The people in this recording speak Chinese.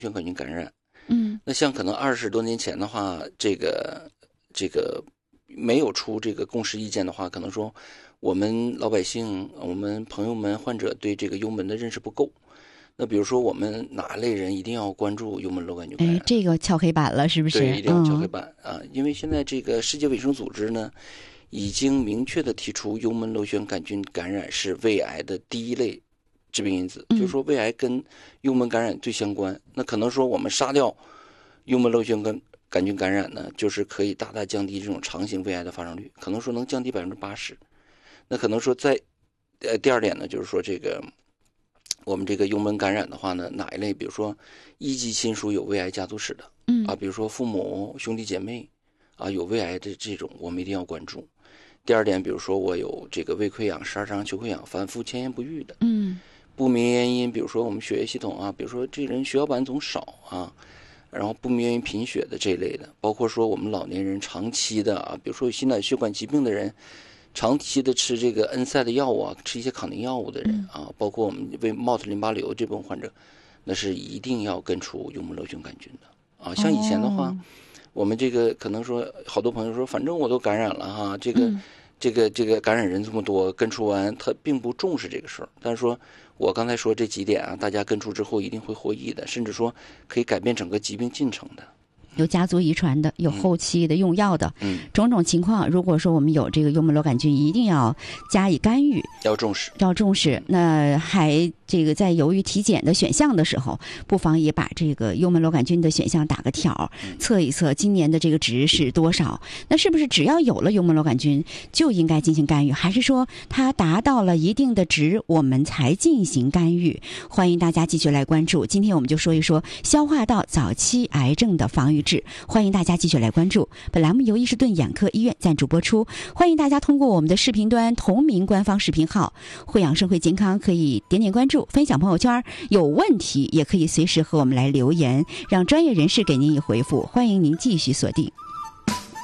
旋杆菌感染。那像可能20多年前的话，这个没有出这个共识意见的话，可能说我们老百姓、我们朋友们、患者对这个幽门的认识不够。那比如说我们哪类人一定要关注幽门螺杆菌感染？ 这个敲黑板了，是不是？ 对，一定要敲黑板啊！因为现在这个世界卫生组织呢，已经明确的提出幽门螺旋杆菌感染是胃癌的第一类致病因子，就是说胃癌跟幽门感染最相关。那可能说我们杀掉幽门螺旋杆菌感染呢，就是可以大大降低这种长型胃癌的发生率，可能说能降低80%。那可能说在第二点呢，就是说这个我们这个幽门感染的话呢，哪一类？比如说一级亲属有胃癌家族史的，比如说父母、兄弟姐妹啊有胃癌的这种，我们一定要关注。第二点，比如说我有这个胃溃疡、十二肠球溃疡反复迁延不愈的，不明原因，比如说我们血液系统啊，比如说这人血小板总少啊，然后不明原因贫血的这一类的，包括说我们老年人长期的啊，比如说有心脑血管疾病的人，长期的吃这个NSAID的药物啊，吃一些抗凝药物的人啊，包括我们为冒特淋巴瘤这部分患者，那是一定要根除幽门螺旋杆菌的啊。像以前的话，我们这个可能说好多朋友说，反正我都感染了哈，这个感染人这么多，根除完他并不重视这个事儿。但是说我刚才说这几点啊，大家根除之后一定会获益的，甚至说可以改变整个疾病进程的。 有家族遗传的，有后期的用药的，种种情况，如果说我们有这个幽门螺杆菌，一定要加以干预， 要重视。 那还这个在犹豫体检的选项的时候，不妨也把这个幽门螺杆菌的选项打个条，测一测今年的这个值是多少。那是不是只要有了幽门螺杆菌就应该进行干预，还是说它达到了一定的值我们才进行干预？欢迎大家继续来关注。今天我们就说一说消化道早期癌症的防御治，欢迎大家继续来关注。本栏目由伊士顿眼科医院赞助播出，欢迎大家通过我们的视频端同名官方视频号慧养生会健康可以点点关注，分享朋友圈，有问题也可以随时和我们来留言，让专业人士给您以回复。欢迎您继续锁定。